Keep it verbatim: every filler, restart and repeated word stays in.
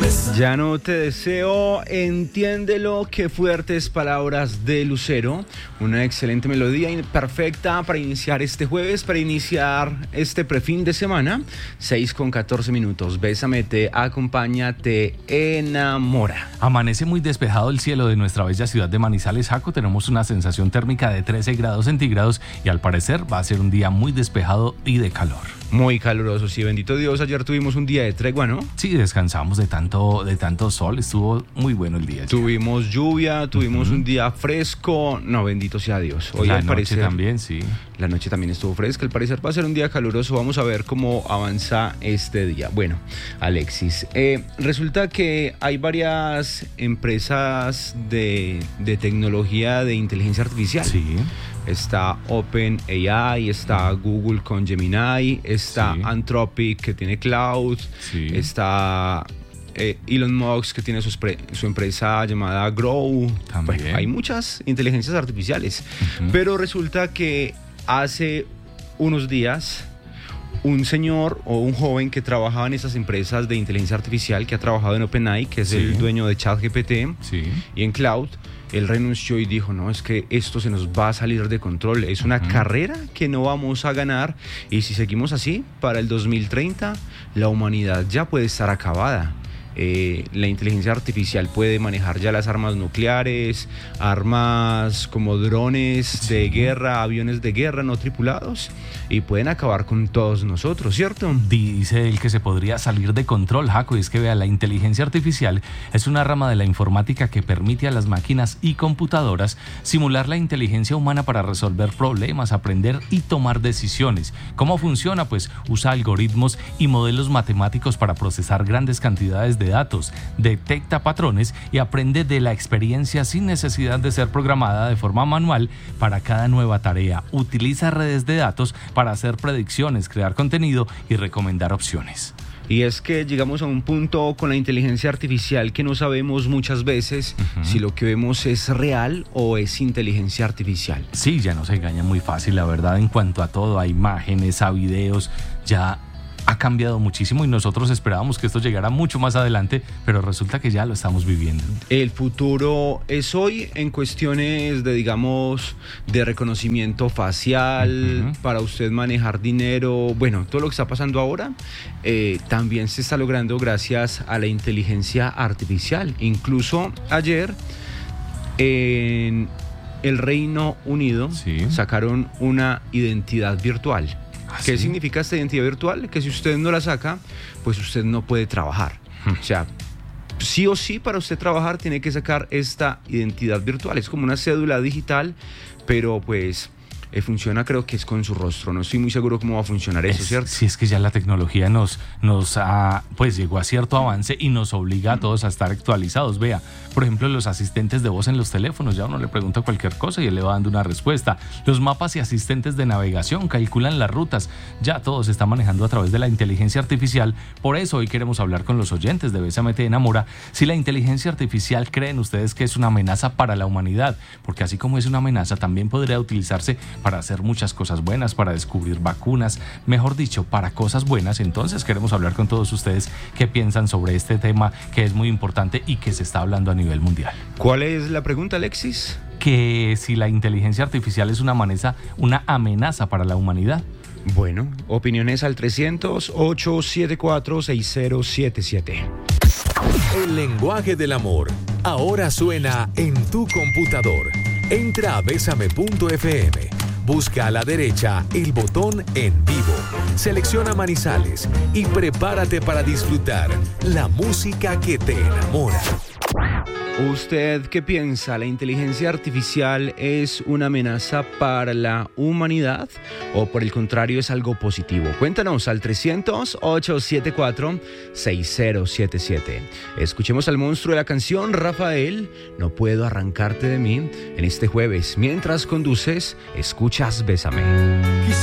Ya no te deseo, entiéndelo, qué fuertes palabras de Lucero. Una excelente melodía perfecta para iniciar este jueves, para iniciar este prefin de semana. seis con catorce minutos. Bésame, te acompaña, te enamora. Amanece muy despejado el cielo de nuestra bella ciudad de Manizales, Jaco. Tenemos una sensación térmica de trece grados centígrados y al parecer va a ser un día muy despejado y de calor. Muy caluroso, sí, bendito Dios. Ayer tuvimos un día de tregua, ¿no? Sí, descansamos de tanto, de tanto sol, estuvo muy bueno el día. Tuvimos ya. lluvia, tuvimos uh-huh. un día fresco, no, bendito sea Dios. Hoy la al noche parecer, también, sí. La noche también estuvo fresca, al parecer va a ser un día caluroso, vamos a ver cómo avanza este día. Bueno, Alexis, eh, resulta que hay varias empresas de, de tecnología de inteligencia artificial. Sí. Está OpenAI, está Google con Gemini, está sí. Anthropic que tiene Cloud, sí. está eh, Elon Musk que tiene su, su empresa llamada Grow. Bueno, hay muchas inteligencias artificiales, uh-huh. pero resulta que hace unos días un señor o un joven que trabajaba en esas empresas de inteligencia artificial, que ha trabajado en OpenAI, que es sí. el dueño de ChatGPT sí. y en Cloud, él renunció y dijo, no, es que esto se nos va a salir de control, es una uh-huh. carrera que no vamos a ganar y si seguimos así, para el dos mil treinta la humanidad ya puede estar acabada. Eh, la inteligencia artificial puede manejar ya las armas nucleares, armas como drones sí. de guerra, aviones de guerra no tripulados y pueden acabar con todos nosotros, ¿cierto? Dice él que se podría salir de control, Jaco, y es que vea, la inteligencia artificial es una rama de la informática que permite a las máquinas y computadoras simular la inteligencia humana para resolver problemas, aprender y tomar decisiones. ¿Cómo funciona? Pues usa algoritmos y modelos matemáticos para procesar grandes cantidades de datos, detecta patrones y aprende de la experiencia sin necesidad de ser programada de forma manual para cada nueva tarea. Utiliza redes de datos para hacer predicciones, crear contenido y recomendar opciones. Y es que llegamos a un punto con la inteligencia artificial que no sabemos muchas veces uh-huh. si lo que vemos es real o es inteligencia artificial. Sí, ya nos engaña muy fácil, la verdad, en cuanto a todo, a imágenes, a videos, ya ha cambiado muchísimo y nosotros esperábamos que esto llegara mucho más adelante, pero resulta que ya lo estamos viviendo. El futuro es hoy en cuestiones de, digamos, de reconocimiento facial, uh-huh. para usted manejar dinero, bueno, todo lo que está pasando ahora eh, también se está logrando gracias a la inteligencia artificial. Incluso ayer en el Reino Unido sí. sacaron una identidad virtual. ¿Qué ¿Sí? significa esta identidad virtual? Que si usted no la saca, pues usted no puede trabajar. Hmm. O sea, sí o sí para usted trabajar tiene que sacar esta identidad virtual. Es como una cédula digital, pero pues eh, funciona, creo que es con su rostro. No estoy muy seguro cómo va a funcionar eso, es, ¿cierto? Sí, es que ya la tecnología nos, nos ha, pues llegó a cierto avance y nos obliga a todos a estar actualizados. Vea, por ejemplo, los asistentes de voz en los teléfonos, ya uno le pregunta cualquier cosa y él le va dando una respuesta. Los mapas y asistentes de navegación calculan las rutas. Ya todo se está manejando a través de la inteligencia artificial. Por eso hoy queremos hablar con los oyentes de Bésame, te enamora. Si la inteligencia artificial creen ustedes que es una amenaza para la humanidad, porque así como es una amenaza, también podría utilizarse para hacer muchas cosas buenas, para descubrir vacunas, mejor dicho, para cosas buenas. Entonces queremos hablar con todos ustedes qué piensan sobre este tema que es muy importante y que se está hablando a nivel mundial. ¿Cuál es la pregunta, Alexis? Que si la inteligencia artificial es una amenaza, una amenaza para la humanidad. Bueno, opiniones al trescientos, ochocientos setenta y cuatro, sesenta setenta y siete. El lenguaje del amor ahora suena en tu computador. Entra a bésame punto efe eme. Busca a la derecha el botón En Vivo, selecciona Manizales y prepárate para disfrutar la música que te enamora. ¿Usted qué piensa? ¿La inteligencia artificial es una amenaza para la humanidad o por el contrario es algo positivo? Cuéntanos al trescientos, ochocientos setenta y cuatro, sesenta setenta y siete. Escuchemos al monstruo de la canción, Rafael, No puedo arrancarte de mí, en este jueves. Mientras conduces, escuchas Bésame.